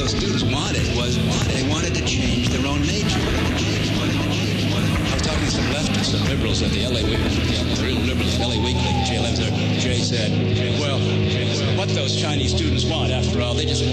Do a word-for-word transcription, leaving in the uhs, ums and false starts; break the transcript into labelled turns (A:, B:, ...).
A: Chinese students wanted was they wanted to change their own nature. I was talking to some leftists, some liberals at the L A Weekly, the real liberals at L A Weekly. Jay lives there. Jay said, well, what those Chinese students want, after all, they just